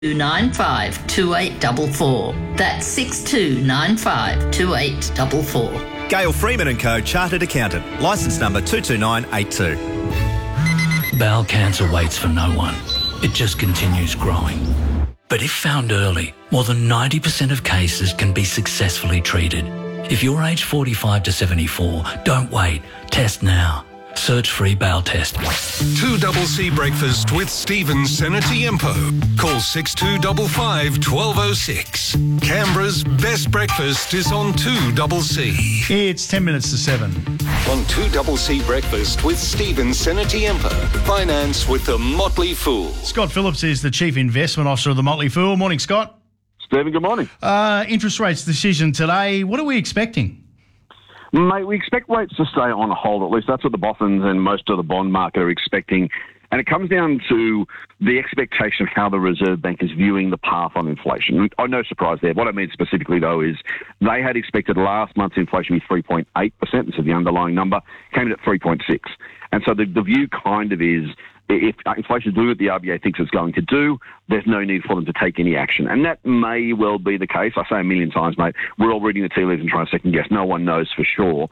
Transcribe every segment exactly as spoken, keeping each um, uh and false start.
two nine five two eight four four. That's six two nine five two eight four four. Gail Freeman and Co. Chartered Accountant. Licence number two two nine eight two. Bowel cancer waits for no one. It just continues growing. But if found early, more than ninety percent of cases can be successfully treated. If you're aged forty-five to seventy-four, don't wait. Test now. Search free bowel test. two C C Breakfast with Stephen Senatiempo. Call six two five five one two oh six. Canberra's best breakfast is on two C C. It's ten minutes to seven. On two C C Breakfast with Stephen Senatiempo. Finance with the Motley Fool. Scott Phillips is the Chief Investment Officer of the Motley Fool. Morning, Scott. Stephen, good morning. Uh, interest rates decision today. What are we expecting? Mate, we expect rates to stay on hold. At least that's what the Boffins and most of the bond market are expecting. And it comes down to the expectation of how the Reserve Bank is viewing the path on inflation. Oh, no surprise there. What I mean specifically, though, is they had expected last month's inflation to be three point eight percent. This is the underlying number. Came in at three point six. And so the, the view kind of is, if inflation is doing what the R B A thinks it's going to do, there's no need for them to take any action. And that may well be the case. I say a million times, mate, we're all reading the tea leaves and trying to second guess. No one knows for sure.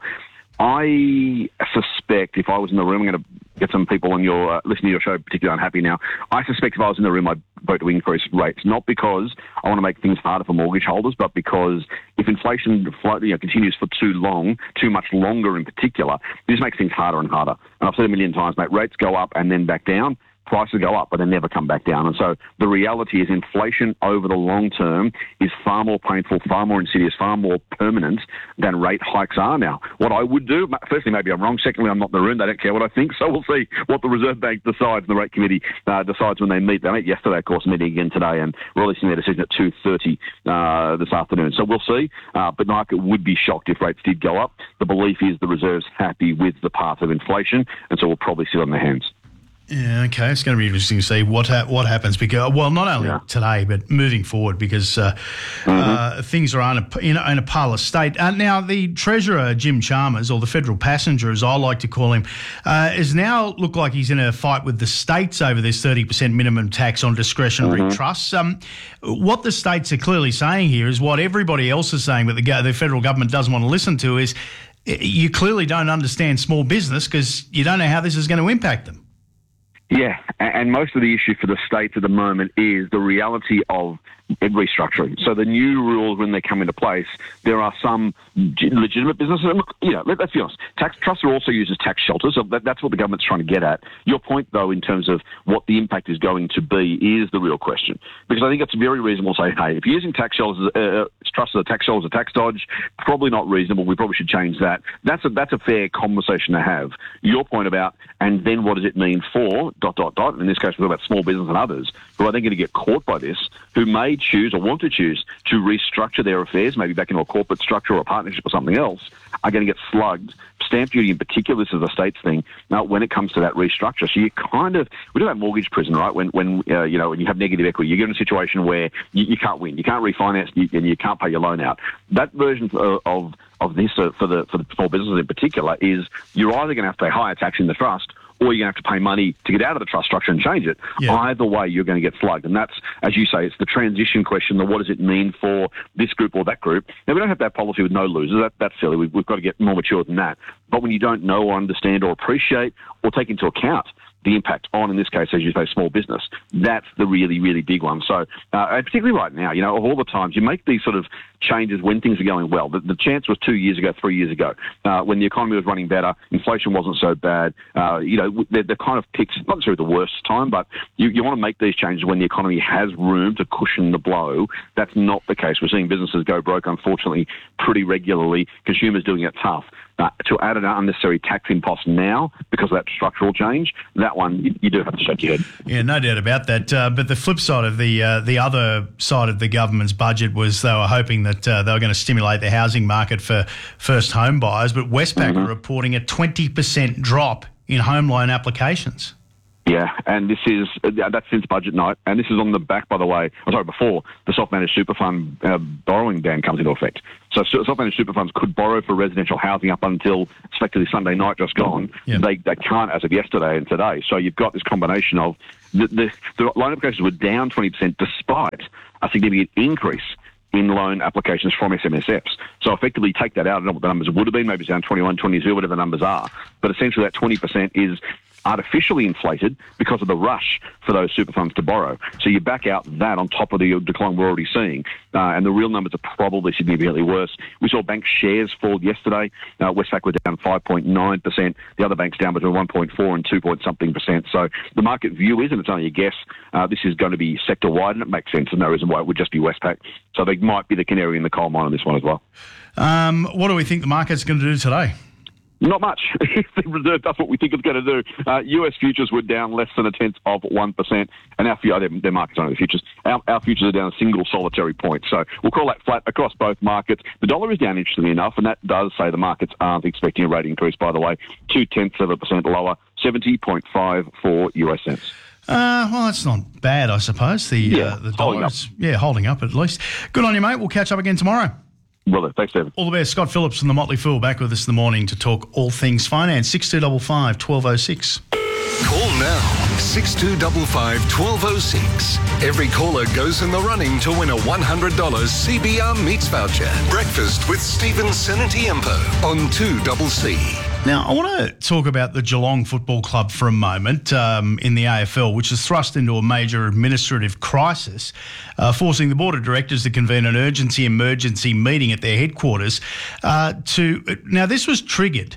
I suspect if I was in the room, I'm going to get some people on your uh, listening to your show particularly unhappy now. I suspect if I was in the room, I'd vote to increase rates, not because I want to make things harder for mortgage holders, but because if inflation you know, continues for too long, too much longer in particular, this makes things harder and harder. And I've said a million times, mate, rates go up and then back down. Prices go up, but they never come back down. And so the reality is inflation over the long term is far more painful, far more insidious, far more permanent than rate hikes are now. What I would do, firstly, maybe I'm wrong. Secondly, I'm not in the room. They don't care what I think. So we'll see what the Reserve Bank decides and the rate committee uh, decides when they meet. They met yesterday, of course, meeting again today and releasing their decision at two thirty uh, this afternoon. So we'll see. Uh, but the market would be shocked if rates did go up. The belief is the Reserve's happy with the path of inflation, and so we'll probably sit on their hands. Yeah, okay. It's going to be interesting to see what ha- what happens because, well, not only yeah. today, but moving forward because uh, mm-hmm. uh, things are in a, in a, in a parlous state. Uh, now, the Treasurer, Jim Chalmers, or the federal passenger, as I like to call him, uh, is now look like he's in a fight with the states over this thirty percent minimum tax on discretionary mm-hmm. trusts. Um, what the states are clearly saying here is what everybody else is saying, but the, the federal government doesn't want to listen to is you clearly don't understand small business because you don't know how this is going to impact them. Yeah, and most of the issue for the states at the moment is the reality of restructuring. So the new rules, when they come into place, there are some legitimate businesses. And look, you know, let, let's be honest. Tax trusts are also used as tax shelters. So that, that's what the government's trying to get at. Your point, though, in terms of what the impact is going to be, is the real question. Because I think it's very reasonable to say, hey, if you're using tax shelters, uh, trusts as a tax shelter, as a tax dodge, probably not reasonable. We probably should change that. That's a that's a fair conversation to have. Your point about, and then what does it mean for dot dot dot? In this case, we're talking about small business and others who are then going to get caught by this, who may choose or want to choose to restructure their affairs, maybe back into a corporate structure or a partnership or something else, are going to get slugged. Stamp duty in particular, this is a states thing, now when it comes to that restructure. So you kind of, we talk about mortgage prison, right? When, when uh, you know, when you have negative equity, you get in a situation where you, you can't win, you can't refinance, you, and you can't pay your loan out. That version of, of, of this uh, for the for the small businesses in particular is you're either going to have to pay higher tax in the trust, or you're going to have to pay money to get out of the trust structure and change it. Yeah. Either way, you're going to get slugged. And that's, as you say, it's the transition question, the what does it mean for this group or that group. Now, we don't have that policy with no losers. That, that's silly. We've, we've got to get more mature than that. But when you don't know or understand or appreciate or take into account the impact on, in this case, as you say, small business, that's the really, really big one. So, uh, particularly right now, you know, of all the times you make these sort of changes when things are going well. The, the chance was two years ago, three years ago, uh, when the economy was running better, inflation wasn't so bad. Uh, you know, they're, they're kind of picked, not necessarily the worst time, but you, you want to make these changes when the economy has room to cushion the blow. That's not the case. We're seeing businesses go broke, unfortunately, pretty regularly. Consumers doing it tough. Uh, to add an unnecessary tax impost now because of that structural change, that one you, you do have to shake your head. Yeah, no doubt about that. Uh, but the flip side of the uh, the other side of the government's budget was they were hoping that uh, they were going to stimulate the housing market for first home buyers. But Westpac mm-hmm. are reporting a twenty percent drop in home loan applications. Yeah, and this is, uh, that's since budget night, and this is on the back, by the way, oh, sorry, before the self-managed super fund uh, borrowing ban comes into effect. So self-managed super funds could borrow for residential housing up until effectively Sunday night just gone. Yep. They they can't as of yesterday and today. So you've got this combination of the, the, the loan applications were down twenty percent despite a significant increase in loan applications from S M S Fs. So effectively take that out. I don't know what the numbers would have been. Maybe it's down twenty-one, twenty-two, whatever the numbers are. But essentially that twenty percent is artificially inflated because of the rush for those super funds to borrow. So you back out that on top of the decline we're already seeing, uh, and the real numbers are probably significantly worse. We saw bank shares fall yesterday. Uh, Westpac were down five point nine percent. The other banks down between one point four and two point something percent. So the market view is, and it's only a guess, uh, this is going to be sector-wide, and it makes sense. There's no reason why it would just be Westpac. So they might be the canary in the coal mine on this one as well. Um, what do we think the market's going to do today? Not much. If the reserve does what we think it's going to do. Uh, U S futures were down less than a tenth of one percent, and our oh, their, their markets only the futures. Our, our futures are down a single solitary point. So we'll call that flat across both markets. The dollar is down, interestingly enough, and that does say the markets aren't expecting a rate increase, by the way. Two tenths of a percent lower, seventy point five four U S cents. Uh, well, that's not bad, I suppose. The, Yeah, uh, the holding dollar up. is, yeah, holding up at least. Good on you, mate. We'll catch up again tomorrow. Well, thanks, David. All the best. Scott Phillips from the Motley Fool back with us in the morning to talk all things finance. six two five five, one two zero six. Call now, six two five five, one two zero six. Every caller goes in the running to win a one hundred dollars C B R Meats voucher. Breakfast with Stephen Senatiempo on two C C. Now, I want to talk about the Geelong Football Club for a moment um, in the A F L, which is thrust into a major administrative crisis, uh, forcing the Board of Directors to convene an urgency emergency meeting at their headquarters. Uh, to Now, this was triggered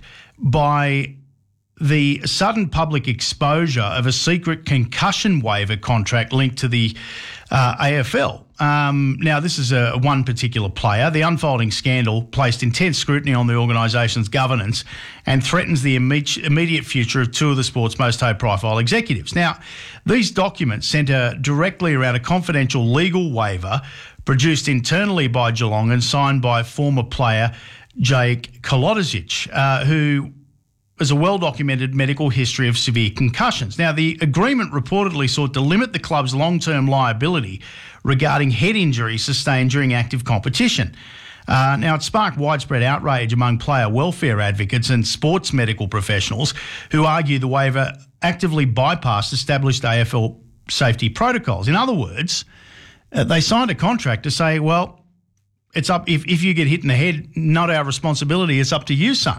by the sudden public exposure of a secret concussion waiver contract linked to the uh, A F L. Um, now, this is a one particular player. The unfolding scandal placed intense scrutiny on the organisation's governance and threatens the imme- immediate future of two of the sport's most high-profile executives. Now, these documents centre directly around a confidential legal waiver produced internally by Geelong and signed by former player Jake Kolodicic, uh, who has a well-documented medical history of severe concussions. Now, the agreement reportedly sought to limit the club's long-term liability regarding head injuries sustained during active competition. Uh, now, it sparked widespread outrage among player welfare advocates and sports medical professionals who argue the waiver actively bypassed established A F L safety protocols. In other words, uh, they signed a contract to say, well, it's up if, if you get hit in the head, not our responsibility, it's up to you, son.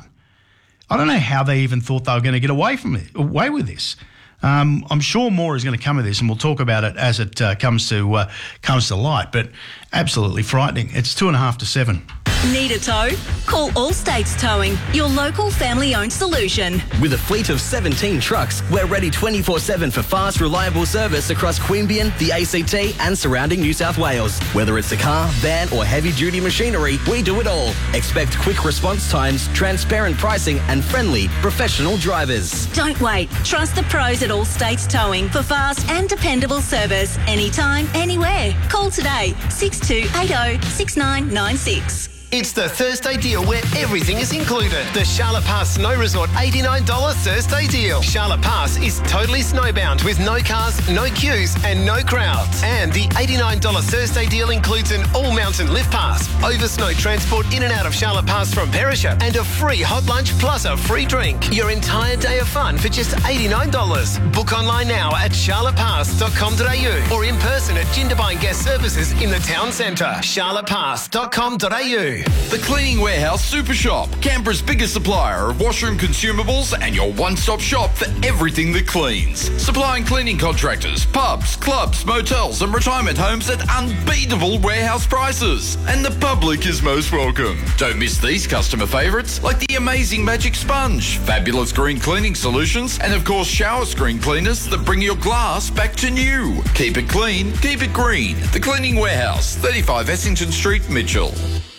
I don't know how they even thought they were going to get away from it, away with this. Um, I'm sure more is going to come of this, and we'll talk about it as it uh, comes to uh, comes to light. But absolutely frightening. It's two and a half to seven. Need a tow? Call All States Towing, your local family-owned solution. With a fleet of seventeen trucks, we're ready twenty-four seven for fast, reliable service across Queanbeyan, the A C T and surrounding New South Wales. Whether it's a car, van or heavy-duty machinery, we do it all. Expect quick response times, transparent pricing and friendly, professional drivers. Don't wait. Trust the pros at All States Towing for fast and dependable service anytime, anywhere. Call today, six two eight zero, six nine nine six. It's the Thursday deal where everything is included. The Charlotte Pass Snow Resort eighty-nine dollars Thursday deal. Charlotte Pass is totally snowbound with no cars, no queues and no crowds. And the eighty-nine dollars Thursday deal includes an all-mountain lift pass, over snow transport in and out of Charlotte Pass from Perisher, and a free hot lunch plus a free drink. Your entire day of fun for just eighty-nine dollars. Book online now at charlotte pass dot com dot a u or in person at Jindabyne Guest Services in the town centre. charlotte pass dot com dot a u. The Cleaning Warehouse Super Shop, Canberra's biggest supplier of washroom consumables and your one-stop shop for everything that cleans. Supplying cleaning contractors, pubs, clubs, motels and retirement homes at unbeatable warehouse prices. And the public is most welcome. Don't miss these customer favourites like the amazing Magic Sponge, fabulous green cleaning solutions and of course shower screen cleaners that bring your glass back to new. Keep it clean, keep it green. The Cleaning Warehouse, thirty-five Essington Street, Mitchell.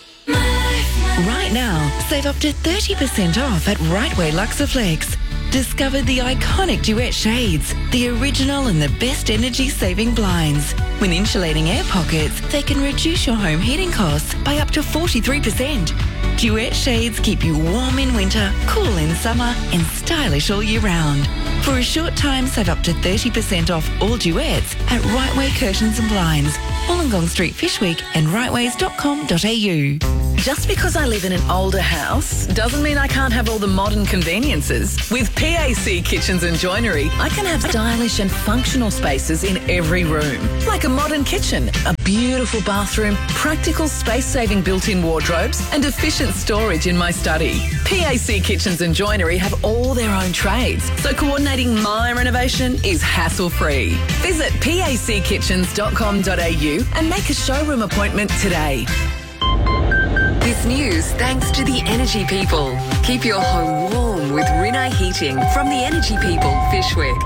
Right now, save up to thirty percent off at Rightway Luxaflex. Discover the iconic Duet shades, the original and the best energy-saving blinds. With insulating air pockets, they can reduce your home heating costs by up to forty-three percent. Duet shades keep you warm in winter, cool in summer and stylish all year round. For a short time, save up to thirty percent off all Duets at Rightway Curtains and Blinds, Wollongong Street, Fishwick and rightways dot com dot a u. Just because I live in an older house doesn't mean I can't have all the modern conveniences. With P A C Kitchens and Joinery, I can have stylish and functional spaces in every room. Like a modern kitchen, a beautiful bathroom, practical space-saving built-in wardrobes and efficient storage in my study. P A C Kitchens and Joinery have all their own trades, so coordinating my renovation is hassle-free. Visit p a c kitchens dot com dot a u and make a showroom appointment today. This news thanks to the Energy People. Keep your home warm with Rinnai Heating from the Energy People, Fishwick.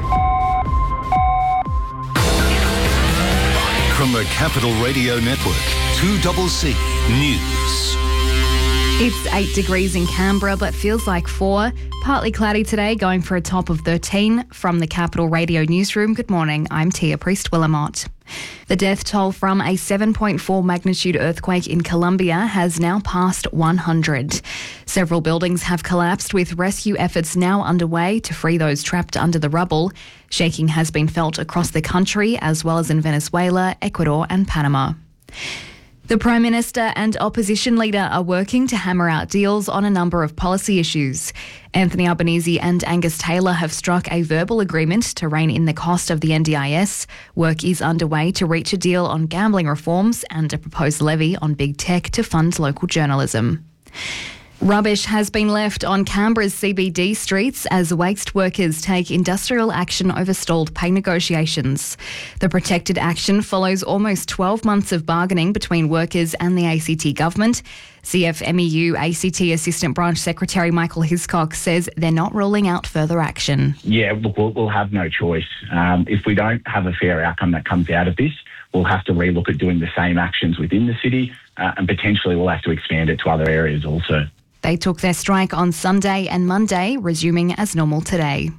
From the Capital Radio Network, two C C News. It's eight degrees in Canberra, but feels like four. Partly cloudy today, going for a top of thirteen. From the Capital Radio Newsroom, good morning, I'm Tia Priest-Willamott. The death toll from a seven point four magnitude earthquake in Colombia has now passed one hundred. Several buildings have collapsed, with rescue efforts now underway to free those trapped under the rubble. Shaking has been felt across the country, as well as in Venezuela, Ecuador and Panama. The Prime Minister and opposition leader are working to hammer out deals on a number of policy issues. Anthony Albanese and Angus Taylor have struck a verbal agreement to rein in the cost of the N D I S. Work is underway to reach a deal on gambling reforms and a proposed levy on big tech to fund local journalism. Rubbish has been left on Canberra's C B D streets as waste workers take industrial action over stalled pay negotiations. The protected action follows almost twelve months of bargaining between workers and the A C T government. C F M E U A C T Assistant Branch Secretary Michael Hiscock says they're not ruling out further action. Yeah, look, we'll, we'll have no choice. Um, if we don't have a fair outcome that comes out of this, we'll have to relook at doing the same actions within the city uh, and potentially we'll have to expand it to other areas also. They took their strike on Sunday and Monday, resuming as normal today.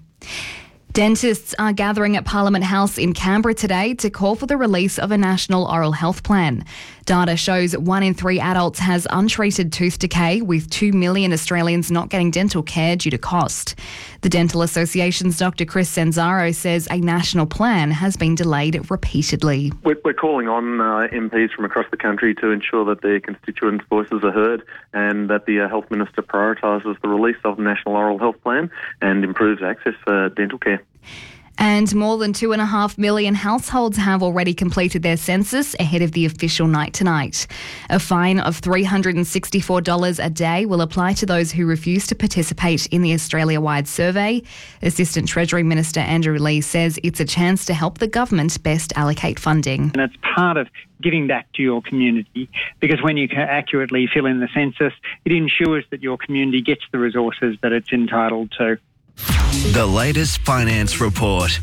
Dentists are gathering at Parliament House in Canberra today to call for the release of a national oral health plan. Data shows one in three adults has untreated tooth decay, with two million Australians not getting dental care due to cost. The Dental Association's Doctor Chris Senzaro says a national plan has been delayed repeatedly. We're, we're calling on uh, M Ps from across the country to ensure that their constituents' voices are heard and that the uh, Health Minister prioritises the release of the National Oral Health Plan and improves access for dental care. And more than two and a half million households have already completed their census ahead of the official night tonight. A fine of three hundred sixty-four dollars a day will apply to those who refuse to participate in the Australia-wide survey. Assistant Treasury Minister Andrew Lee says it's a chance to help the government best allocate funding. And it's part of giving back to your community, because when you can accurately fill in the census, it ensures that your community gets the resources that it's entitled to. The latest finance report.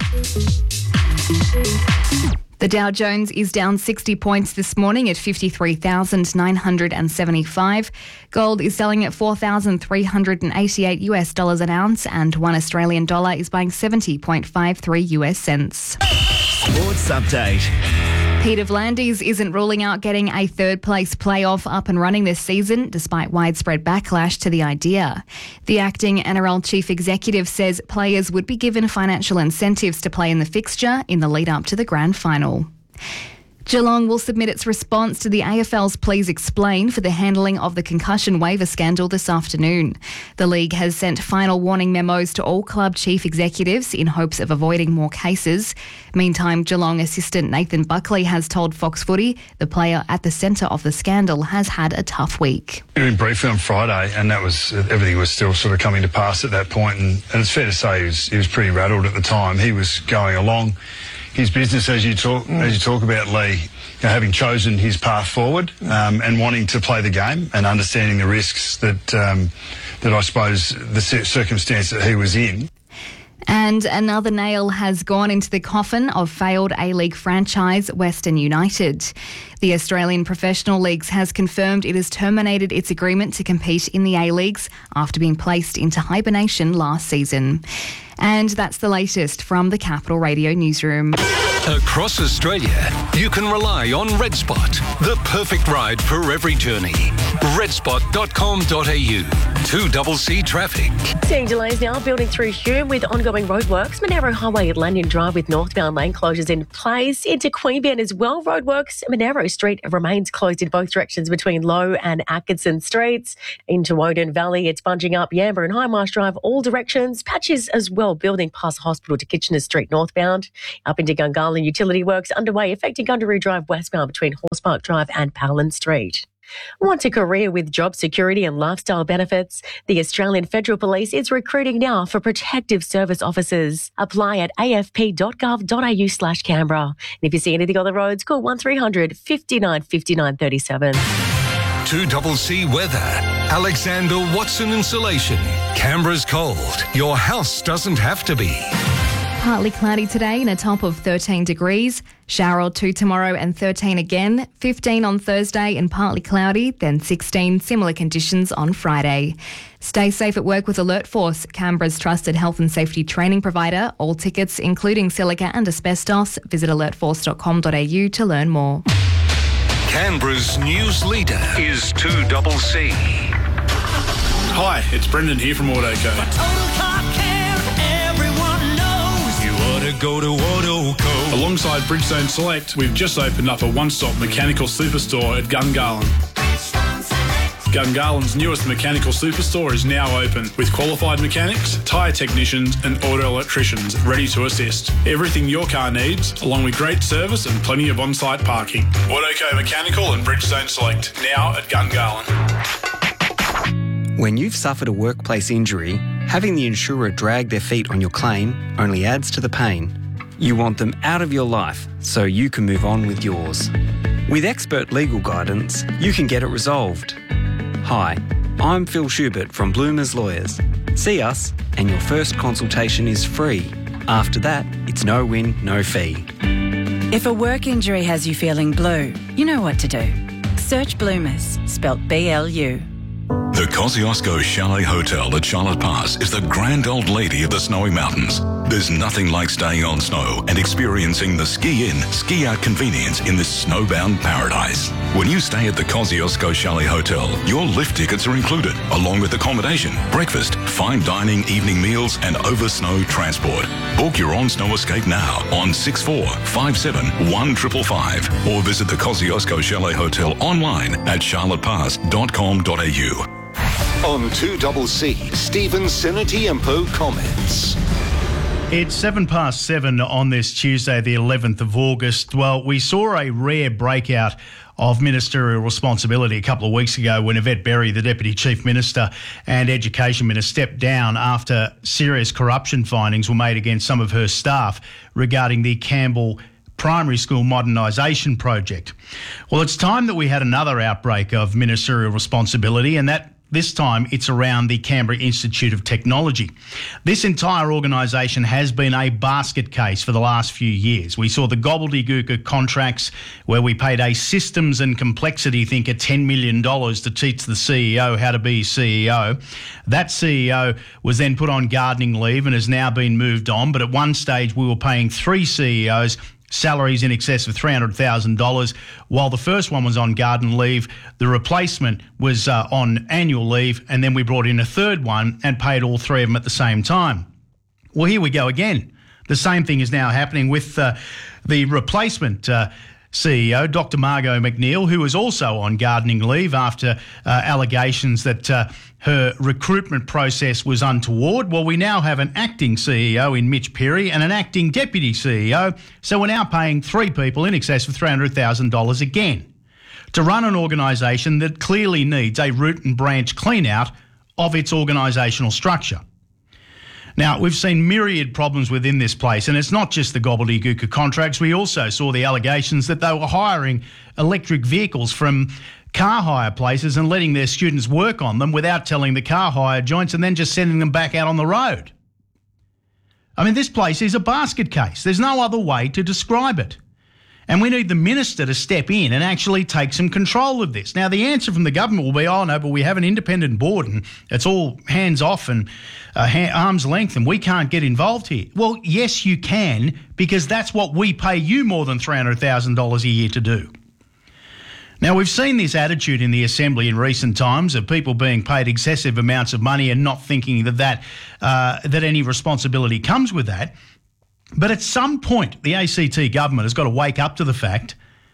The Dow Jones is down sixty points this morning at fifty-three thousand nine hundred seventy-five. Gold is selling at four thousand three hundred eighty-eight US dollars an ounce, and one Australian dollar is buying seventy point five three US cents. Sports update. Peter V'landys isn't ruling out getting a third-place playoff up and running this season, despite widespread backlash to the idea. The acting N R L chief executive says players would be given financial incentives to play in the fixture in the lead-up to the grand final. Geelong will submit its response to the A F L's Please Explain for the handling of the concussion waiver scandal this afternoon. The league has sent final warning memos to all club chief executives in hopes of avoiding more cases. Meantime, Geelong assistant Nathan Buckley has told Fox Footy the player at the centre of the scandal has had a tough week. We were briefly on Friday, and that was everything was still sort of coming to pass at that point, and, and it's fair to say he was, he was pretty rattled at the time. He was going along his business, as you talk mm. as you talk about, Lee, you know, having chosen his path forward um, and wanting to play the game and understanding the risks that um, that I suppose the circumstance that he was in. And another nail has gone into the coffin of failed A-League franchise Western United. The Australian Professional Leagues has confirmed it has terminated its agreement to compete in the A-Leagues after being placed into hibernation last season. And that's the latest from the Capital Radio newsroom. Across Australia, you can rely on RedSpot, the perfect ride for every journey. red spot dot com dot a u. two C C traffic. Seeing delays now building through Hume with ongoing roadworks. Monaro Highway at Lanyon Drive with northbound lane closures in place. Into Queanbeyan as well, roadworks. Monaro Street remains closed in both directions between Low and Atkinson Streets. Into Woden Valley, it's bunching up Yamba and Highmarsh Drive all directions. Patches as well building past Hospital to Kitchener Street northbound. Up into Gungahlin, utility works underway affecting Gundaroo Drive westbound between Horse Park Drive and Palin Street. Want a career with job security and lifestyle benefits? The Australian Federal Police is recruiting now for protective service officers. Apply at a f p dot gov dot a u slash Canberra. And if you see anything on the roads, call one three hundred, fifty-nine, fifty-nine, thirty-seven. two C C weather. Alexander Watson Insulation. Canberra's cold. Your house doesn't have to be. Partly cloudy today and a top of thirteen degrees. Shower or two tomorrow and thirteen again. fifteen on Thursday and partly cloudy, then sixteen. Similar conditions on Friday. Stay safe at work with Alert Force, Canberra's trusted health and safety training provider. All tickets, including silica and asbestos, visit alert force dot com dot a u to learn more. Canberra's news leader is two C C. Hi, it's Brendan here from Autoco. Go to Autoco. Alongside Bridgestone Select, we've just opened up a one-stop mechanical superstore at Gungahlin. Gungahlin's newest mechanical superstore is now open with qualified mechanics, tyre technicians and auto electricians ready to assist. Everything your car needs, along with great service and plenty of on-site parking. Autoco Mechanical and Bridgestone Select, now at Gungahlin. When you've suffered a workplace injury, having the insurer drag their feet on your claim only adds to the pain. You want them out of your life so you can move on with yours. With expert legal guidance, you can get it resolved. Hi, I'm Phil Schubert from Bloomers Lawyers. See us and your first consultation is free. After that, it's no win, no fee. If a work injury has you feeling blue, you know what to do. Search Bloomers, spelt B L U. The Kosciuszko Chalet Hotel at Charlotte Pass is the grand old lady of the snowy mountains. There's nothing like staying on snow and experiencing the ski-in, ski-out convenience in this snowbound paradise. When you stay at the Kosciuszko Chalet Hotel, your lift tickets are included, along with accommodation, breakfast, fine dining, evening meals and over-snow transport. Book your on-snow escape now on six four five seven one five five five or visit the Kosciuszko Chalet Hotel online at charlotte pass dot com dot a u. On two C C, Stephen Senatiempo comments. It's seven past seven on this Tuesday, the eleventh of August. Well, we saw a rare breakout of ministerial responsibility a couple of weeks ago when Yvette Berry, the Deputy Chief Minister and Education Minister, stepped down after serious corruption findings were made against some of her staff regarding the Campbell Primary School Modernisation Project. Well, it's time that we had another outbreak of ministerial responsibility, and that this time it's around the Canberra Institute of Technology. This entire organisation has been a basket case for the last few years. We saw the gobbledygook contracts where we paid a systems and complexity thinker ten million dollars to teach the C E O how to be C E O. That C E O was then put on gardening leave and has now been moved on, but at one stage we were paying three C E Os salaries in excess of three hundred thousand dollars. While the first one was on garden leave, the replacement was uh, on annual leave, and then we brought in a third one and paid all three of them at the same time. Well, here we go again. The same thing is now happening with uh, the replacement uh, C E O, Doctor Margot McNeil, who was also on gardening leave after uh, allegations that uh, her recruitment process was untoward. Well, we now have an acting C E O in Mitch Perry and an acting deputy C E O, so we're now paying three people in excess of three hundred thousand dollars again to run an organisation that clearly needs a root and branch clean-out of its organisational structure. Now, we've seen myriad problems within this place, and it's not just the gobbledygook contracts. We also saw the allegations that they were hiring electric vehicles from car hire places and letting their students work on them without telling the car hire joints and then just sending them back out on the road. I mean, this place is a basket case. There's no other way to describe it. And we need the minister to step in and actually take some control of this. Now, the answer from the government will be, oh, no, but we have an independent board and it's all hands off and uh, ha- arm's length and we can't get involved here. Well, yes, you can, because that's what we pay you more than three hundred thousand dollars a year to do. Now, we've seen this attitude in the Assembly in recent times of people being paid excessive amounts of money and not thinking that that, uh, that any responsibility comes with that. But at some point, the A C T government has got to wake up to the fact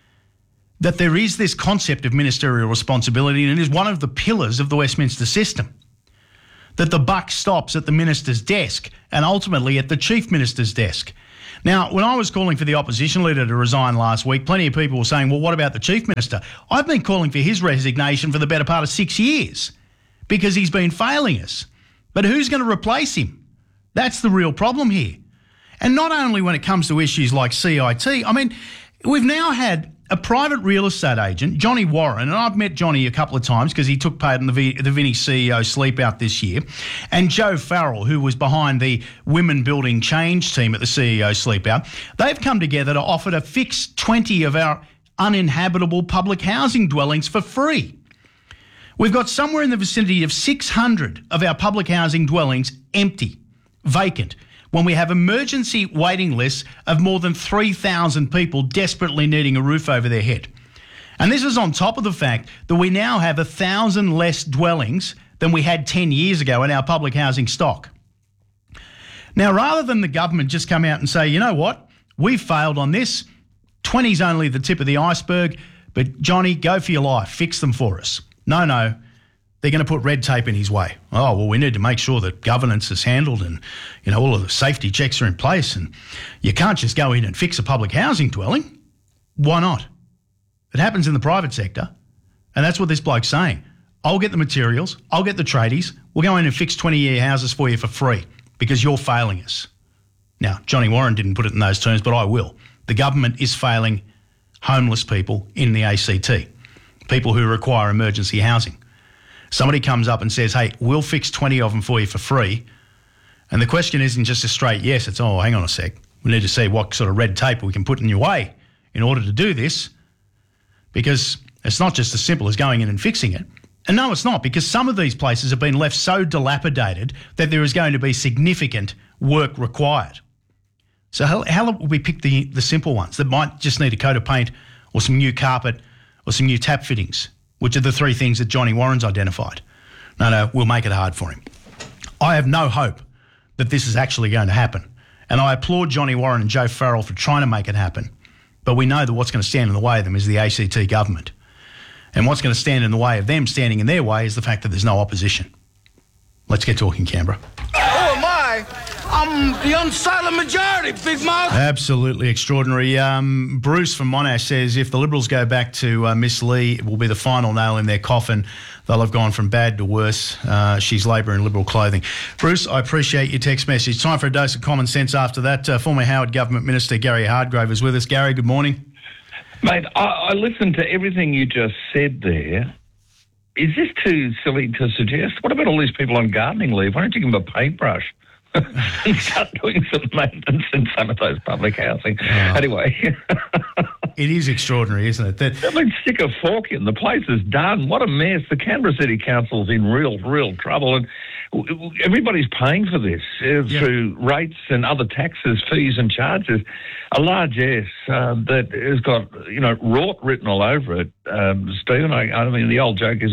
that there is this concept of ministerial responsibility, and it is one of the pillars of the Westminster system, that the buck stops at the minister's desk and ultimately at the chief minister's desk. Now, when I was calling for the opposition leader to resign last week, plenty of people were saying, well, what about the chief minister? I've been calling for his resignation for the better part of six years because he's been failing us. But who's going to replace him? That's the real problem here. And not only when it comes to issues like C I T, I mean, we've now had a private real estate agent, Johnny Warren, and I've met Johnny a couple of times because he took part in the, v- the Vinnie C E O sleep out this year, and Joe Farrell, who was behind the Women Building Change team at the C E O sleep out. They've come together to offer to fix twenty of our uninhabitable public housing dwellings for free. We've got somewhere in the vicinity of six hundred of our public housing dwellings empty, vacant, when we have emergency waiting lists of more than three thousand people desperately needing a roof over their head. And this is on top of the fact that we now have one thousand less dwellings than we had ten years ago in our public housing stock. Now, rather than the government just come out and say, you know what, we've failed on this, twenty's only the tip of the iceberg, but Johnny, go for your life, fix them for us. No, no. They're going to put red tape in his way. Oh, well, we need to make sure that governance is handled and, you know, all of the safety checks are in place, and you can't just go in and fix a public housing dwelling. Why not? It happens in the private sector, and that's what this bloke's saying. I'll get the materials, I'll get the tradies, we'll go in and fix twenty-year houses for you for free because you're failing us. Now, Johnny Warren didn't put it in those terms, but I will. The government is failing homeless people in the A C T, people who require emergency housing. Somebody comes up and says, hey, we'll fix twenty of them for you for free. And the question isn't just a straight yes, it's, oh, hang on a sec. We need to see what sort of red tape we can put in your way in order to do this, because it's not just as simple as going in and fixing it. And no, it's not, because some of these places have been left so dilapidated that there is going to be significant work required. So how, how will we pick the, the simple ones that might just need a coat of paint or some new carpet or some new tap fittings, which are the three things that Johnny Warren's identified? No, no, we'll make it hard for him. I have no hope that this is actually going to happen. And I applaud Johnny Warren and Joe Farrell for trying to make it happen. But we know that what's going to stand in the way of them is the A C T government. And what's going to stand in the way of them standing in their way is the fact that there's no opposition. Let's get talking, Canberra. Who am I? I'm the unsilent majority, Big Mouth. Absolutely extraordinary. Um, Bruce from Monash says if the Liberals go back to uh, Miss Lee, it will be the final nail in their coffin. They'll have gone from bad to worse. Uh, she's Labor in Liberal clothing. Bruce, I appreciate your text message. Time for a dose of common sense after that. Uh, former Howard Government Minister Gary Hardgrove is with us. Gary, good morning. Mate, I, I listened to everything you just said there. Is this too silly to suggest? What about all these people on gardening leave? Why don't you give them a paintbrush and start doing some maintenance in some of those public housing? Oh. Anyway. It is extraordinary, isn't it? That They've been stick a fork in. The place is done. What a mess. The Canberra City Council's in real, real trouble. And everybody's paying for this uh, yeah. through rates and other taxes, fees and charges. A largesse uh, that has got, you know, rort written all over it, um, Stephen. I, I mean, the old joke is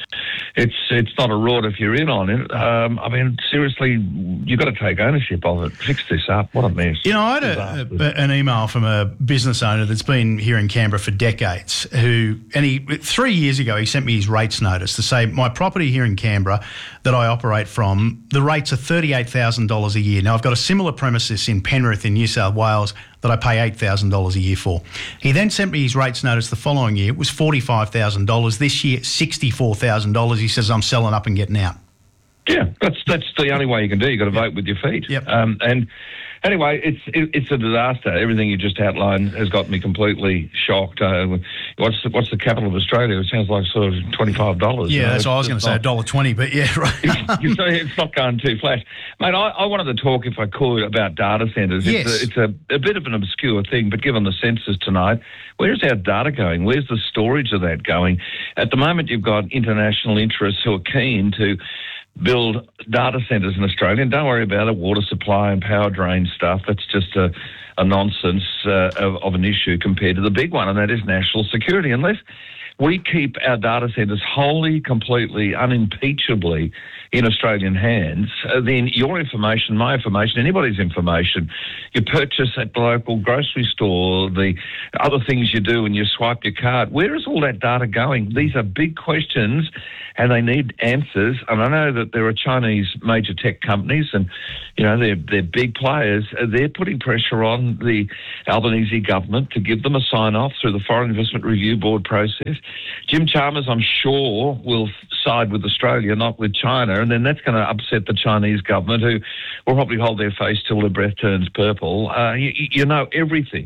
it's it's not a rort if you're in on it. Um, I mean, seriously, you've got to take ownership of it. Fix this up. What a mess. You know, I had a, a, an email from a business owner that's been here in Canberra for decades who, and he, three years ago, he sent me his rates notice to say, my property here in Canberra that I operate from, the rates are thirty-eight thousand dollars a year. Now, I've got a similar premises in Penrith in New South Wales that I pay eight thousand dollars a year for. He then sent me his rates notice the following year. It was forty-five thousand dollars. This year, sixty-four thousand dollars. He says, I'm selling up and getting out. Yeah, that's that's the only way you can do. You've got to vote with your feet. Yep. Um, and Anyway, it's it, it's a disaster. Everything you just outlined has got me completely shocked. Uh, what's the, what's the capital of Australia? It sounds like sort of twenty-five dollars. Yeah, you know? that's it's, what I was going to say, one dollar twenty, but yeah, right. you say it's not going too flash. Mate, I, I wanted to talk, if I could, about data centres. Yes. It's, a, it's a, a bit of an obscure thing, but given the census tonight, where's our data going? Where's the storage of that going? At the moment, you've got international interests who are keen to build data centres in Australia, and don't worry about it, water supply and power drain stuff. That's just a, a nonsense uh, of, of an issue compared to the big one, and that is national security. Unless we keep our data centres wholly, completely, unimpeachably in Australian hands, uh, then your information, my information, anybody's information, you purchase at the local grocery store, the other things you do when you swipe your card, where is all that data going? These are big questions and they need answers. And I know that there are Chinese major tech companies and, you know, they're, they're big players. They're putting pressure on the Albanese government to give them a sign-off through the Foreign Investment Review Board process. Jim Chalmers, I'm sure, will side with Australia, not with China, and then that's going to upset the Chinese government, who will probably hold their face till their breath turns purple. Uh, you, you know, everything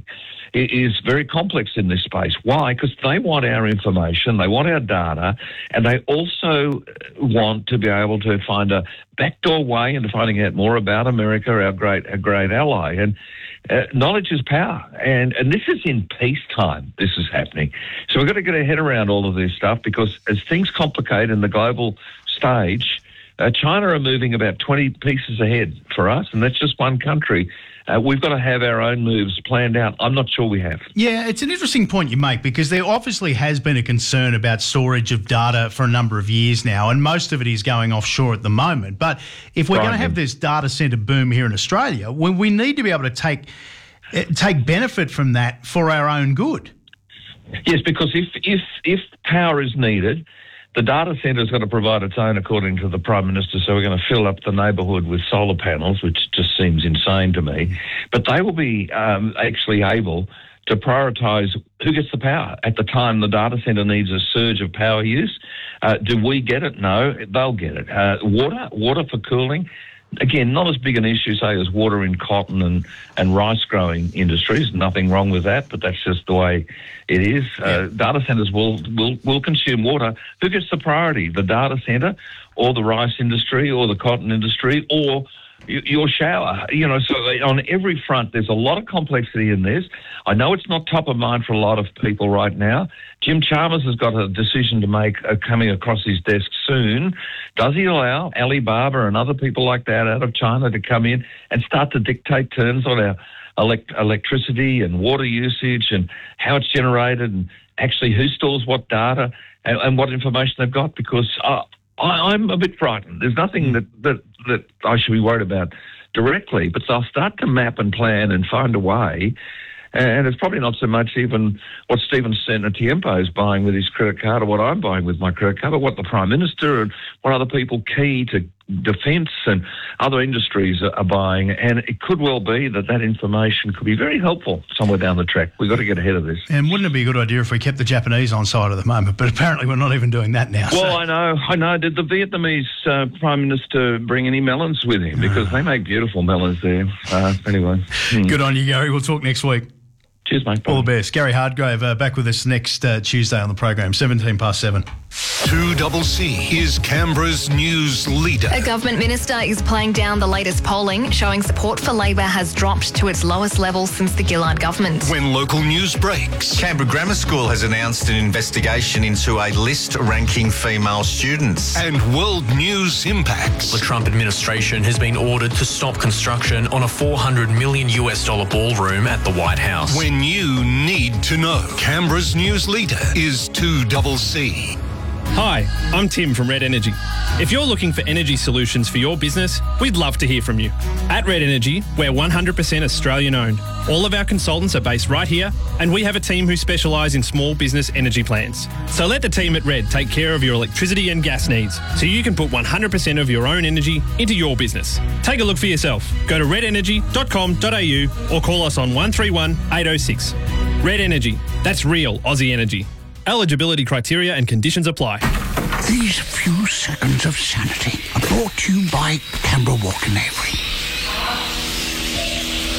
is very complex in this space. Why? Because they want our information, they want our data, and they also want to be able to find a backdoor way into finding out more about America, our great, our great ally. And uh, knowledge is power, and and this is in peacetime. This is happening, so we've got to get our head around all of this stuff, because as things complicate in the global stage, uh, China are moving about twenty pieces ahead for us, and that's just one country. Uh, we've got to have our own moves planned out. I'm not sure we have. Yeah, it's an interesting point you make, because there obviously has been a concern about storage of data for a number of years now, and most of it is going offshore at the moment. But if we're Right, going to have yeah. this data centre boom here in Australia, we, we need to be able to take uh, take benefit from that for our own good. Yes, because if if if power is needed, the data centre's got to provide its own, according to the Prime Minister, so we're going to fill up the neighbourhood with solar panels, which just seems insane to me. But they will be um, actually able to prioritise who gets the power at the time the data centre needs a surge of power use. Uh, do we get it? No, they'll get it. Uh, water, water for cooling. Again, not as big an issue, say, as water in cotton and, and rice growing industries. Nothing wrong with that, but that's just the way it is. Uh, data centres will, will, will consume water. Who gets the priority? The data centre or the rice industry or the cotton industry or y- your shower? You know, so on every front, there's a lot of complexity in this. I know it's not top of mind for a lot of people right now. Jim Chalmers has got a decision to make uh, coming across his desk soon. Does he allow Alibaba and other people like that out of China to come in and start to dictate terms on our elect- electricity and water usage and how it's generated and actually who stores what data and, and what information they've got? Because uh, I, I'm a bit frightened. There's nothing that, that, that I should be worried about directly, but they'll start to map and plan and find a way. And it's probably not so much even what Stephen Tiempo is buying with his credit card or what I'm buying with my credit card, but what the Prime Minister and what other people key to defence and other industries are buying. And it could well be that that information could be very helpful somewhere down the track. We've got to get ahead of this. And wouldn't it be a good idea if we kept the Japanese on side at the moment? But apparently we're not even doing that now. Well, so. I know, I know. Did the Vietnamese uh, Prime Minister bring any melons with him? Because they make beautiful melons there. Uh, anyway. Hmm. Good on you, Gary. We'll talk next week. Cheers, mate. All the best. Gary Hardgrave uh, back with us next uh, Tuesday on the program, seventeen past seven. two C C is Canberra's news leader. A government minister is playing down the latest polling, showing support for Labor has dropped to its lowest level since the Gillard government. When local news breaks. Canberra Grammar School has announced an investigation into a list ranking female students. And world news impacts. The Trump administration has been ordered to stop construction on a four hundred million US dollar ballroom at the White House. When you need to know. Canberra's news leader is two C C. Hi, I'm Tim from Red Energy. If you're looking for energy solutions for your business, we'd love to hear from you. At Red Energy, we're one hundred percent Australian owned. All of our consultants are based right here, and we have a team who specialise in small business energy plans. So let the team at Red take care of your electricity and gas needs, so you can put one hundred percent of your own energy into your business. Take a look for yourself. Go to red energy dot com dot a u or call us on one three one, eight oh six. Red Energy, that's real Aussie energy. Eligibility criteria and conditions apply. These few seconds of sanity are brought to you by Canberra Walk and Avery.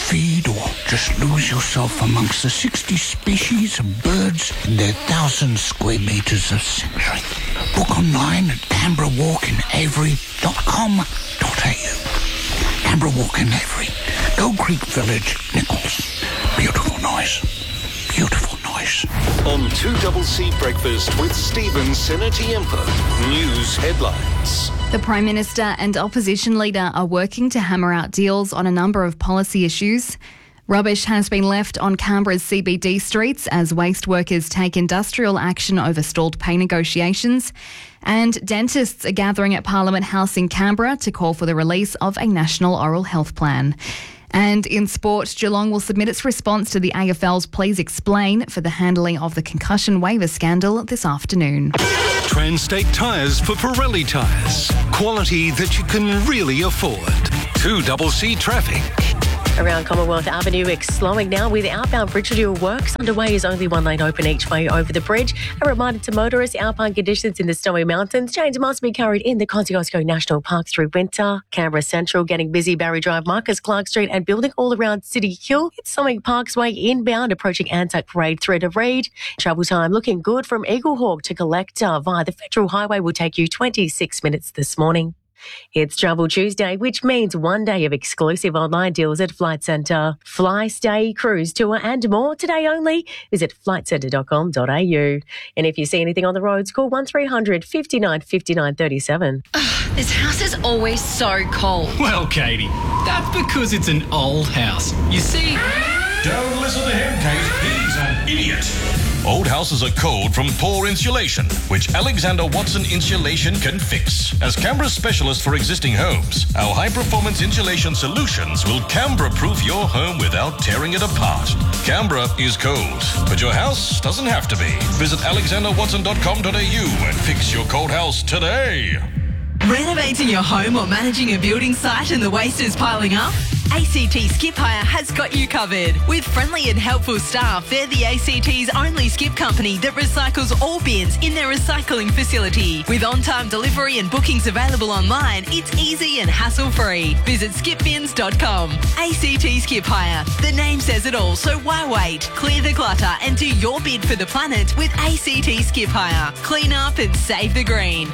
feed or just lose yourself amongst the sixty species of birds in their thousand square metres of sanctuary. Book online at canberra walk in avery dot com dot a u. Canberra Walk in Avery, Gold Creek Village, Nichols. Beautiful noise. Beautiful noise. On two C Breakfast with Stephen Senatiempo. News headlines. The Prime Minister and opposition leader are working to hammer out deals on a number of policy issues. Rubbish has been left on Canberra's C B D streets as waste workers take industrial action over stalled pay negotiations. And dentists are gathering at Parliament House in Canberra to call for the release of a national oral health plan. And in sport, Geelong will submit its response to the A F L's Please Explain for the handling of the concussion waiver scandal this afternoon. Transtate Tyres for Pirelli tyres. Quality that you can really afford. two C traffic. Around Commonwealth Avenue, it's slowing now with outbound bridge renewal works underway as only one lane open each way over the bridge. A reminder to motorists, outbound conditions in the Snowy Mountains. Change must be carried in the Kosciuszko National Park through winter. Canberra Central getting busy. Barry Drive, Marcus Clark Street and building all around City Hill. It's Summit Parksway inbound, approaching Anzac Parade through to Reid. Travel time looking good from Eaglehawk to Collector via the Federal Highway will take you twenty-six minutes this morning. It's Travel Tuesday, which means one day of exclusive online deals at Flight Centre. Fly, stay, cruise, tour and more today only. Visit flight centre dot com dot a u. And if you see anything on the roads, call one three hundred fifty-nine fifty-nine thirty-seven. This house is always so cold. Well, Katie, that's because it's an old house. You see... Don't listen to him, Kate. He's an idiot. Old houses are cold from poor insulation, which Alexander Watson Insulation can fix. As Canberra's specialist for existing homes, our high-performance insulation solutions will Canberra-proof your home without tearing it apart. Canberra is cold, but your house doesn't have to be. Visit alexander watson dot com dot a u and fix your cold house today. Renovating your home or managing a building site and the waste is piling up? A C T Skip Hire has got you covered. With friendly and helpful staff, they're the A C T's only skip company that recycles all bins in their recycling facility. With on-time delivery and bookings available online, it's easy and hassle-free. Visit skip bins dot com. A C T Skip Hire. The name says it all, so why wait? Clear the clutter and do your bid for the planet with A C T Skip Hire. Clean up and save the green.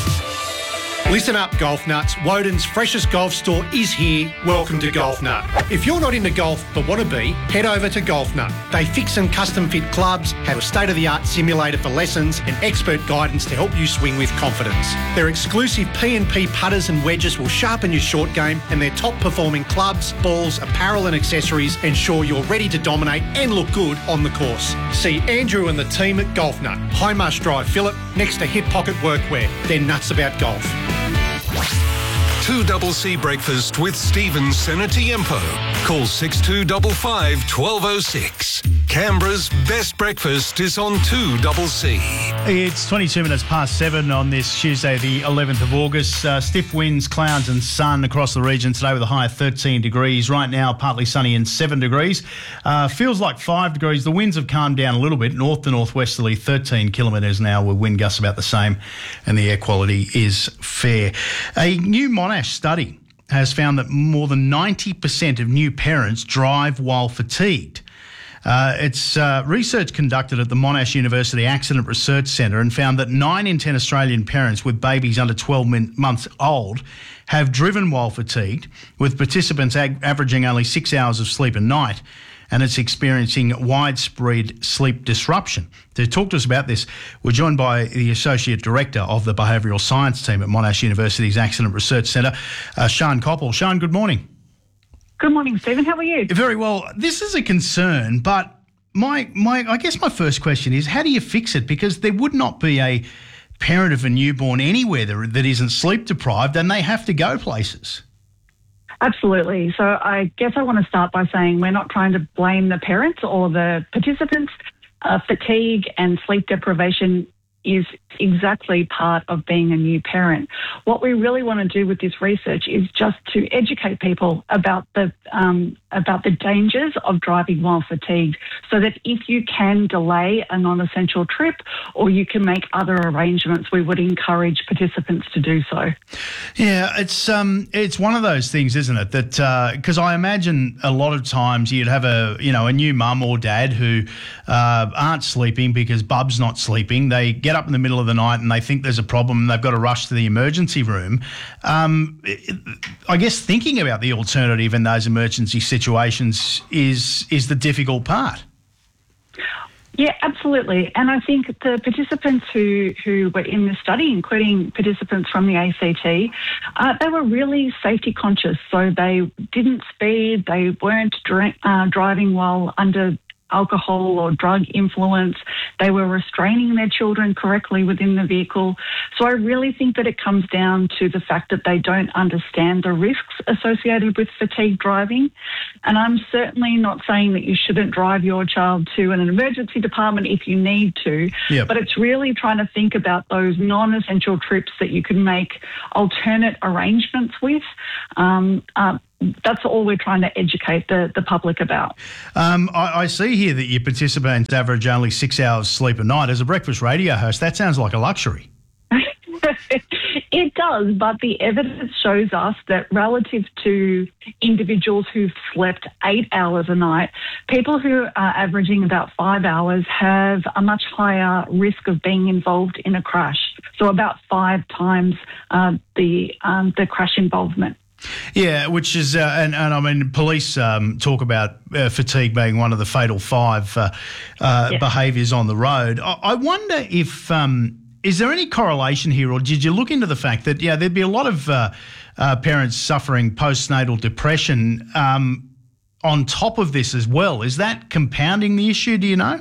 Listen up, golf nuts. Woden's freshest golf store is here. Welcome to Golf Nut. If you're not into golf but want to be, head over to Golf Nut. They fix and custom fit clubs, have a state-of-the-art simulator for lessons and expert guidance to help you swing with confidence. Their exclusive P and P putters and wedges will sharpen your short game, and their top-performing clubs, balls, apparel and accessories ensure you're ready to dominate and look good on the course. See Andrew and the team at Golf Nut, High Marsh Drive, Phillip, next to Hip Pocket Workwear. They're nuts about golf. two C Breakfast with Stephen Senatiempo. Call six two five five, one two zero six. Canberra's best breakfast is on two C. It's twenty-two minutes past seven on this Tuesday, the eleventh of August. Uh, stiff winds, clouds and sun across the region today with a high of thirteen degrees. Right now, partly sunny and seven degrees. Uh, feels like five degrees. The winds have calmed down a little bit. North to northwesterly, thirteen kilometres an hour with wind gusts about the same, and the air quality is fair. A new Monash study has found that more than ninety percent of new parents drive while fatigued. Uh, it's uh, research conducted at the Monash University Accident Research Centre and found that nine in ten Australian parents with babies under twelve min- months old have driven while fatigued, with participants ag- averaging only six hours of sleep a night, and it's experiencing widespread sleep disruption. To talk to us about this, we're joined by the Associate Director of the Behavioural Science team at Monash University's Accident Research Centre, uh, Sian Koppel. Sian, good morning. Good morning, Stephen. How are you? Very well. This is a concern, but my my I guess my first question is, how do you fix it? Because there would not be a parent of a newborn anywhere that, that isn't sleep deprived, and they have to go places. Absolutely. So I guess I want to start by saying we're not trying to blame the parents or the participants. Uh, fatigue and sleep deprivation is exactly part of being a new parent. What we really want to do with this research is just to educate people about the um, about the dangers of driving while fatigued, so that if you can delay a non-essential trip or you can make other arrangements, we would encourage participants to do so. Yeah, it's um, it's one of those things, isn't it? That because uh, I imagine a lot of times you'd have a you know a new mum or dad who uh, aren't sleeping because Bub's not sleeping. They get up in the middle of the night and they think there's a problem and they've got to rush to the emergency room. Um, I guess thinking about the alternative in those emergency situations is is the difficult part. Yeah, absolutely. And I think the participants who, who were in the study, including participants from the A C T, uh, they were really safety conscious. So they didn't speed, they weren't dri- uh, driving while under alcohol or drug influence. They were restraining their children correctly within the vehicle. So I really think that it comes down to the fact that they don't understand the risks associated with fatigue driving. And I'm certainly not saying that you shouldn't drive your child to an emergency department if you need to, yep. but it's really trying to think about those non-essential trips that you can make alternate arrangements with. Um, uh, That's all we're trying to educate the, the public about. Um, I, I see here that your participants average only six hours sleep a night. As a breakfast radio host, that sounds like a luxury. It does, but the evidence shows us that relative to individuals who've slept eight hours a night, people who are averaging about five hours have a much higher risk of being involved in a crash. So about five times uh, the um, the crash involvement. Yeah, which is, uh, and, and I mean, police um, talk about uh, fatigue being one of the fatal five uh, uh, yes. behaviours on the road. I, I wonder if, um, is there any correlation here, or did you look into the fact that, yeah, there'd be a lot of uh, uh, parents suffering postnatal depression um, on top of this as well? Is that compounding the issue, do you know?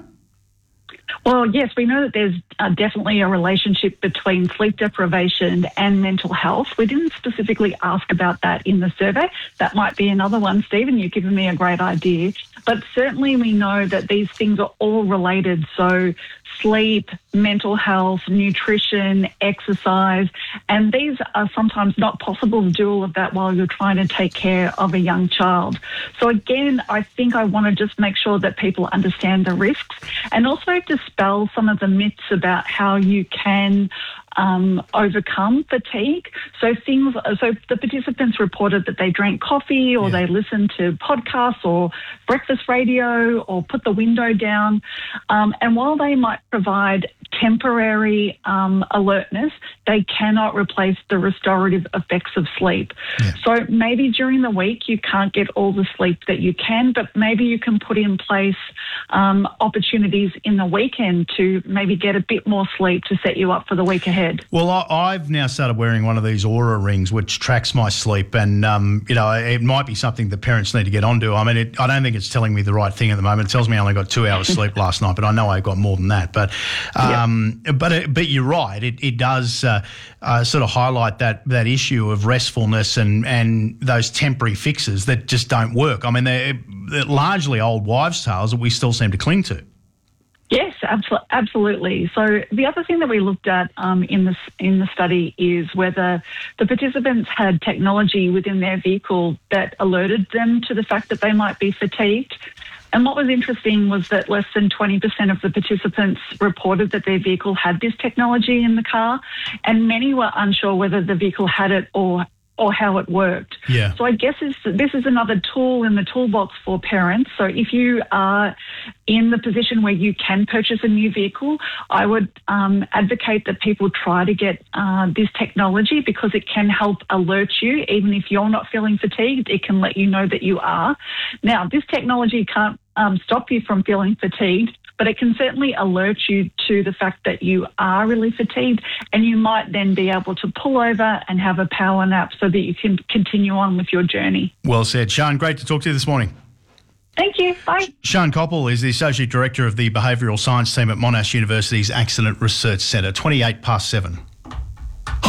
Well, yes, we know that there's uh, definitely a relationship between sleep deprivation and mental health. We didn't specifically ask about that in the survey. That might be another one, Stephen. You've given me a great idea. But certainly we know that these things are all related. So sleep, mental health, nutrition, exercise, and these are sometimes not possible to do all of that while you're trying to take care of a young child. So again, I think I want to just make sure that people understand the risks and also dispel some of the myths about how you can Um, overcome fatigue. So things, so the participants reported that they drank coffee or yeah. they listened to podcasts or breakfast radio or put the window down. Um, and while they might provide temporary um, alertness, they cannot replace the restorative effects of sleep. Yeah. So maybe during the week you can't get all the sleep that you can, but maybe you can put in place um, opportunities in the weekend to maybe get a bit more sleep to set you up for the week ahead. Well, I, I've now started wearing one of these Aura rings, which tracks my sleep, and um, you know, it might be something that parents need to get onto. I mean, it, I don't think it's telling me the right thing at the moment. It tells me I only got two hours sleep last night, but I know I got more than that. But, um, yeah. but, it, but you're right. It, it does uh, uh, sort of highlight that that issue of restfulness and and those temporary fixes that just don't work. I mean, they're, they're largely old wives' tales that we still seem to cling to. Yes, absolutely. So the other thing that we looked at um, in the in the study is whether the participants had technology within their vehicle that alerted them to the fact that they might be fatigued. And what was interesting was that less than twenty percent of the participants reported that their vehicle had this technology in the car, and many were unsure whether the vehicle had it or or how it worked. Yeah. So I guess this, this is another tool in the toolbox for parents. So if you are in the position where you can purchase a new vehicle, I would um, advocate that people try to get uh, this technology because it can help alert you. Even if you're not feeling fatigued, it can let you know that you are. Now, this technology can't um, stop you from feeling fatigued, but it can certainly alert you to the fact that you are really fatigued, and you might then be able to pull over and have a power nap so that you can continue on with your journey. Well said. Sian, great to talk to you this morning. Thank you. Bye. Sian Koppel is the Associate Director of the Behavioural Science Team at Monash University's Accident Research Centre. twenty-eight past seven.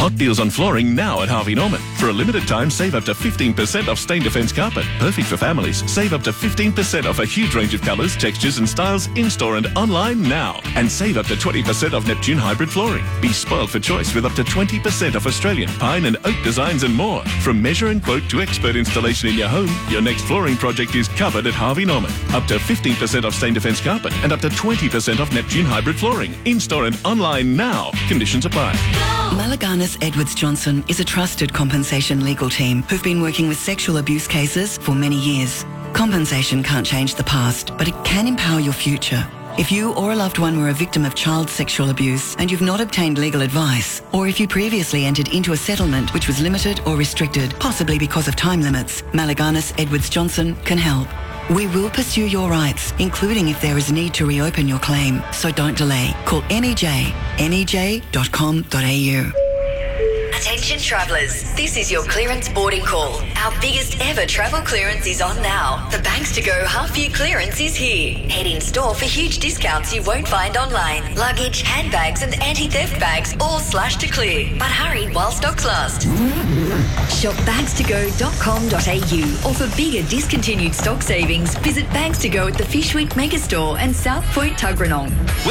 Hot deals on flooring now at Harvey Norman. For a limited time, save up to fifteen percent off Stain Defence carpet. Perfect for families. Save up to fifteen percent off a huge range of colours, textures and styles in-store and online now. And save up to twenty percent off Neptune hybrid flooring. Be spoiled for choice with up to twenty percent off Australian, pine and oak designs and more. From measure and quote to expert installation in your home, your next flooring project is covered at Harvey Norman. Up to fifteen percent off Stain Defence carpet and up to twenty percent off Neptune hybrid flooring. In-store and online now. Conditions apply. Malaganas Edwards Johnson is a trusted compensation legal team who've been working with sexual abuse cases for many years. Compensation can't change the past, but it can empower your future. If you or a loved one were a victim of child sexual abuse and you've not obtained legal advice, or if you previously entered into a settlement which was limited or restricted, possibly because of time limits, Malaganas Edwards Johnson can help. We will pursue your rights, including if there is a need to reopen your claim. So don't delay. Call M E J, m e j dot com dot a u. Attention travellers, this is your clearance boarding call. Our biggest ever travel clearance is on now. The Banks to Go half year clearance is here. Head in store for huge discounts you won't find online. Luggage, handbags and anti-theft bags all slashed to clear. But hurry while stocks last. Shop bags to go dot com dot a u or for bigger discontinued stock savings, visit Bags to Go at the Fish Week Megastore and South Point Tuggeranong.